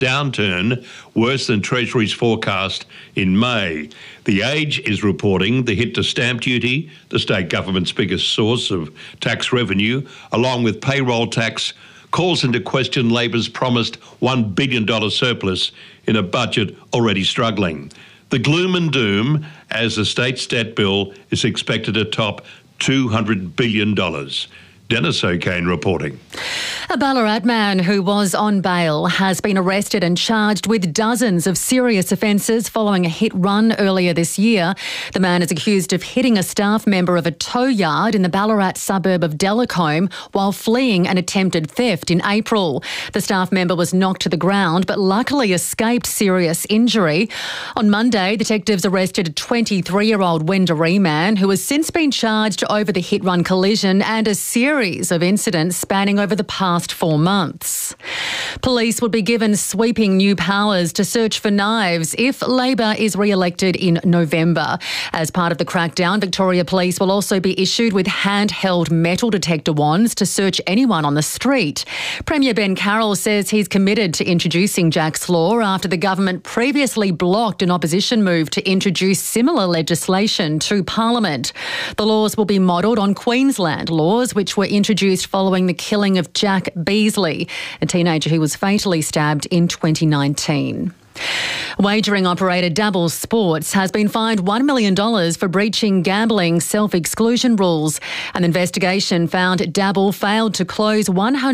downturn, worse than Treasury's forecast in May. The Age is reporting the hit to stamp duty, the state government's biggest source of tax revenue, along with payroll tax, calls into question Labor's promised $1 billion surplus in a budget already struggling. The gloom and doom as the state's debt bill is expected to top $200 billion. Dennis O'Kane reporting. A Ballarat man who was on bail has been arrested and charged with dozens of serious offences following a hit run earlier this year. The man is accused of hitting a staff member of a tow yard in the Ballarat suburb of Delacombe while fleeing an attempted theft in April. The staff member was knocked to the ground but luckily escaped serious injury. On Monday, detectives arrested a 23-year-old Wendouree man who has since been charged over the hit-run collision and a series of incidents spanning over the past 4 months. Police would be given sweeping new powers to search for knives if Labor is re-elected in November. As part of the crackdown, Victoria Police will also be issued with handheld metal detector wands to search anyone on the street. Premier Ben Carroll says he's committed to introducing Jack's Law after the government previously blocked an opposition move to introduce similar legislation to Parliament. The laws will be modelled on Queensland laws, which were introduced following the killing of Jack Beasley, a teenager who was fatally stabbed in 2019. Wagering operator Dabble Sports has been fined $1 million for breaching gambling self-exclusion rules. An investigation found Dabble failed to close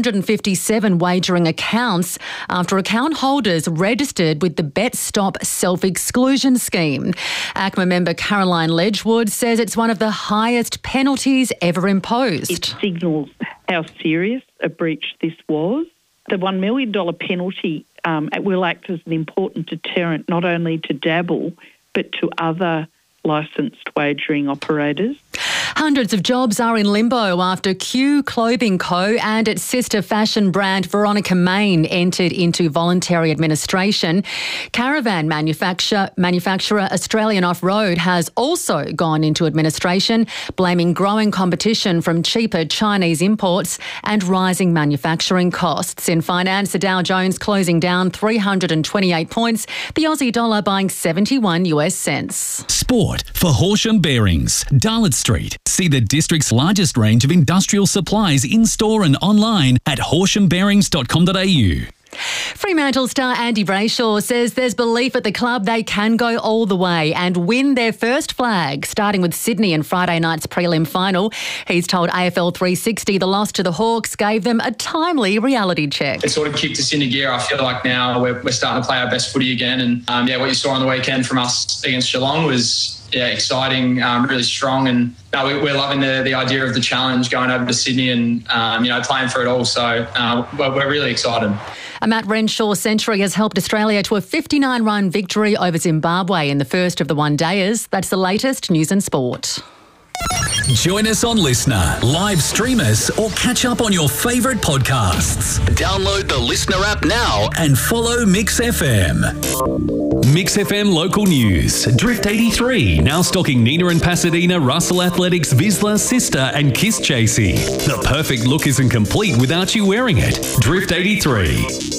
157 wagering accounts after account holders registered with the BetStop self-exclusion scheme. ACMA member Caroline Ledgewood says it's one of the highest penalties ever imposed. It signals how serious a breach this was. The $1 million penalty will act as an important deterrent not only to Dabble but to other licensed wagering operators. Hundreds of jobs are in limbo after Q Clothing Co. and its sister fashion brand Veronica Main entered into voluntary administration. Caravan manufacturer Australian Off-Road has also gone into administration, blaming growing competition from cheaper Chinese imports and rising manufacturing costs. In finance, the Dow Jones closing down 328 points, the Aussie dollar buying 71 US cents. Sport for Horsham Bearings, Darlot Street. See the district's largest range of industrial supplies in-store and online at horshambearings.com.au. Fremantle star Andy Brayshaw says there's belief at the club they can go all the way and win their first flag, starting with Sydney in Friday night's prelim final. He's told AFL 360 the loss to the Hawks gave them a timely reality check. It sort of kicked us into gear. I feel like now we're starting to play our best footy again. And what you saw on the weekend from us against Geelong was exciting, really strong, and we're loving the idea of the challenge going over to Sydney and playing for it all. So we're really excited. A Matt Renshaw century has helped Australia to a 59-run victory over Zimbabwe in the first of the one-dayers. That's the latest news and sport. Join us on Listener, live stream us, or catch up on your favourite podcasts. Download the Listener app now and follow Mix FM. Mix FM local news. Drift 83 now stocking Nina and Pasadena, Russell Athletics, Vizsla, Sister and Kiss Chasey. The perfect look isn't complete without you wearing it. Drift 83.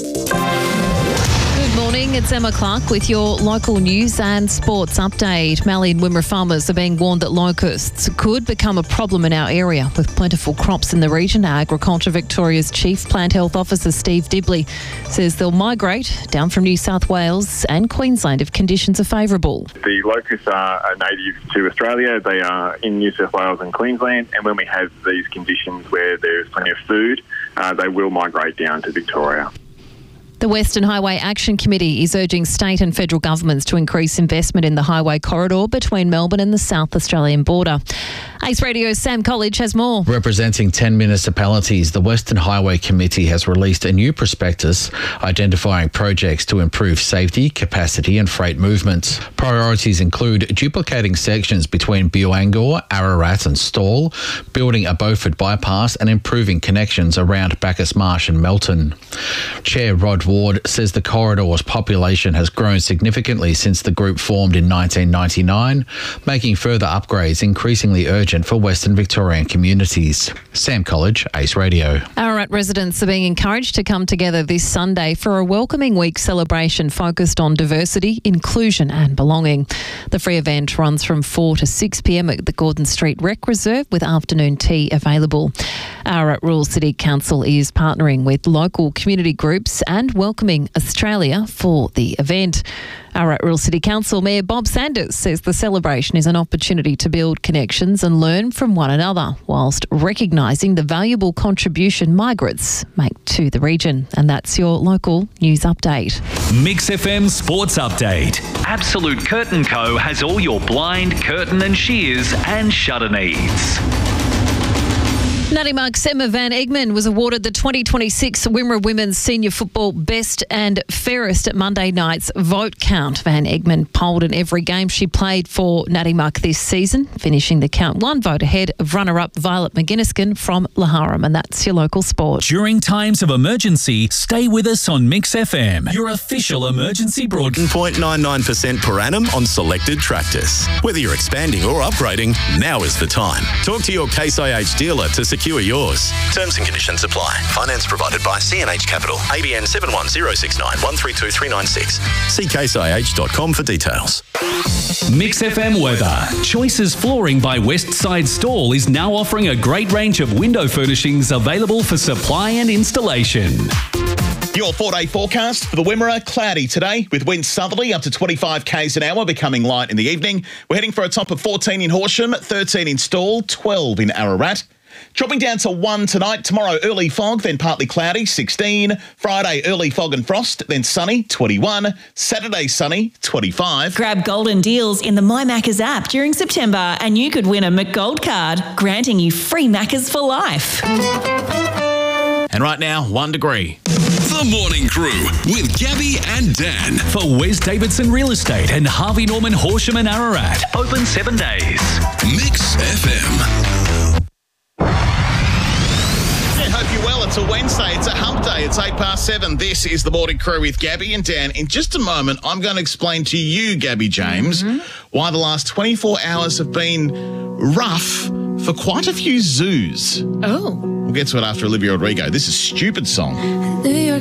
Good morning, it's Emma Clark with your local news and sports update. Mallee and Wimmera farmers are being warned that locusts could become a problem in our area with plentiful crops in the region. Agriculture Victoria's Chief Plant Health Officer Steve Dibley says they'll migrate down from New South Wales and Queensland if conditions are favourable. The locusts are native to Australia. They are in New South Wales and Queensland, and when we have these conditions where there's plenty of food, they will migrate down to Victoria. The Western Highway Action Committee is urging state and federal governments to increase investment in the highway corridor between Melbourne and the South Australian border. Ace Radio's Sam College has more. Representing 10 municipalities, the Western Highway Committee has released a new prospectus identifying projects to improve safety, capacity and freight movements. Priorities include duplicating sections between Buangor, Ararat and Stawell, building a Beaufort bypass and improving connections around Bacchus Marsh and Melton. Chair Rod Ward says the corridor's population has grown significantly since the group formed in 1999, making further upgrades increasingly urgent for Western Victorian communities. Sam College, Ace Radio. Ararat residents are being encouraged to come together this Sunday for a Welcoming Week celebration focused on diversity, inclusion and belonging. The free event runs from 4 to 6 p.m. at the Gordon Street Rec Reserve with afternoon tea available. Ararat Rural City Council is partnering with local community groups and Welcoming Australia for the event. Ararat Rural City Council Mayor Bob Sanders says the celebration is an opportunity to build connections and learn from one another, whilst recognising the valuable contribution migrants make to the region. And that's your local news update. Mix FM Sports Update. Absolute Curtain Co. has all your blind, curtain and shears and shutter needs. Nutty Muck's Emma Van Egmond was awarded the 2026 Wimmera Women's Senior Football Best and Fairest at Monday night's vote count. Van Egmond polled in every game she played for Nutty Muck this season, finishing the count one vote ahead of runner-up Violet McGinniskin from Laharam. And that's your local sport. During times of emergency, stay with us on Mix FM, your official emergency broadcast. 0.99% per annum on selected tractors. Whether you're expanding or upgrading, now is the time. Talk to your Case IH dealer to secure yours. Terms and conditions apply. Finance provided by CNH Capital. ABN 71069 132396. See caseih.com for details. Mix FM weather. Choices Flooring by Westside Stall is now offering a great range of window furnishings available for supply and installation. Your 4-day forecast for the Wimmera, cloudy today with winds southerly up to 25 k's an hour, becoming light in the evening. We're heading for a top of 14 in Horsham, 13 in Stawell, 12 in Ararat. Dropping down to 1 tonight. Tomorrow, early fog, then partly cloudy, 16. Friday, early fog and frost, then sunny, 21. Saturday, sunny, 25. Grab golden deals in the My Maccas app during September and you could win a McGold card, granting you free Maccas for life. And right now, 1 degree. The Morning Crew with Gabby and Dan for Wes Davidson Real Estate and Harvey Norman Horsham and Ararat. Open 7 days. Mix FM. Hope you're well. It's a Wednesday. It's a hump day. It's 7:08. This is the Morning Crew with Gabby and Dan. In just a moment, I'm going to explain to you, Gabby James, why the last 24 hours have been rough for quite a few zoos. Oh. We'll get to it after Olivia Rodrigo. This is Stupid Song.